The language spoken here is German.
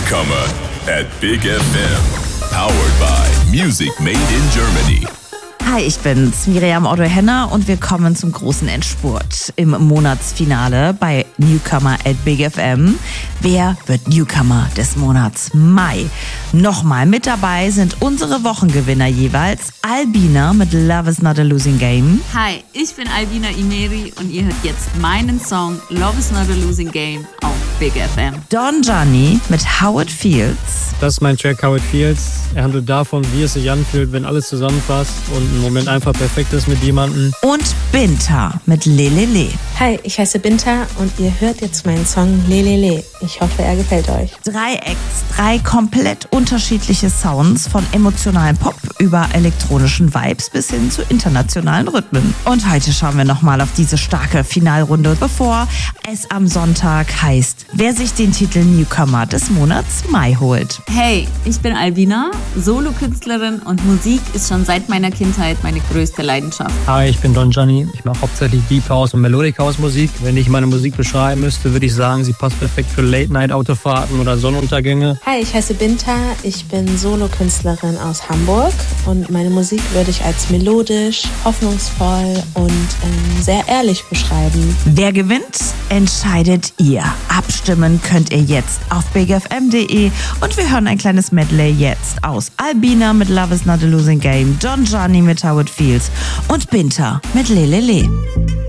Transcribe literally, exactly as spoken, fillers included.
Newcomer at Big F M. Powered by Music Made in Germany. Hi, ich bin's, Miriam Otto-Henner und wir kommen zum großen Endspurt im Monatsfinale bei Newcomer at Big F M. Wer wird Newcomer des Monats Mai? Nochmal mit dabei sind unsere Wochengewinner jeweils. Albina mit Love is not a losing game. Hi, ich bin Albina Imeri und ihr hört jetzt meinen Song Love is not a losing game auf Big F M. Don Johnny mit How It Feels. Das ist mein Track How It Feels. Er handelt davon, wie es sich anfühlt, wenn alles zusammenpasst und ein Moment einfach perfekt ist mit jemandem. Und Binta mit Lelele. Hi, ich heiße Binta und ihr hört jetzt meinen Song Lelele. Ich hoffe, er gefällt euch. Drei Acts, drei komplett unterschiedliche Sounds, von emotionalen Pop über elektronischen Vibes bis hin zu internationalen Rhythmen. Und heute schauen wir nochmal auf diese starke Finalrunde, bevor es am Sonntag heißt, wer sich den Titel Newcomer des Monats Mai holt. Hey, ich bin Albina, Solokünstlerin und Musik ist schon seit meiner Kindheit meine größte Leidenschaft. Hi, ich bin Don Johnny. Ich mache hauptsächlich Deep House und Melodic House Musik. Wenn ich meine Musik beschreiben müsste, würde ich sagen, sie passt perfekt für Late-Night-Autofahrten oder Sonnenuntergänge. Hi, ich heiße Binta. Ich bin Solokünstlerin aus Hamburg und meine Musik würde ich als melodisch, hoffnungsvoll und ähm, sehr ehrlich beschreiben. Wer gewinnt, entscheidet ihr. Abstimmen könnt ihr jetzt auf big f m punkt d e und wir hören ein kleines Medley jetzt aus Albina mit Love is not a losing game, Don Johnny mit How It Feels und Binta mit Lelele.